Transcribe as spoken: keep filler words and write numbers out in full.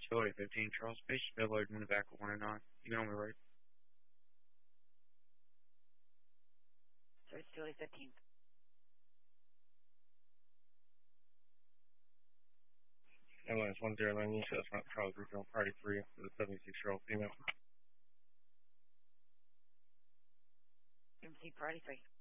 Facility fifteen, Charles. Patient bed loaded in the back of one oh nine. You can on the right. Service Facility fifteen. Ambulance one zero nine, you said front Charles Regional Party three for the seventy-six-year-old female. M C Party three.